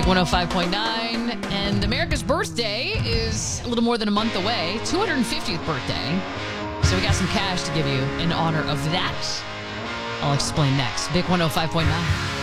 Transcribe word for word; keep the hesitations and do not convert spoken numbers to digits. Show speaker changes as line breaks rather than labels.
Big one oh five point nine. And America's birthday is a little more than a month away. two hundred fiftieth birthday. So we got some cash to give you in honor of that. I'll explain next. Big one oh five point nine.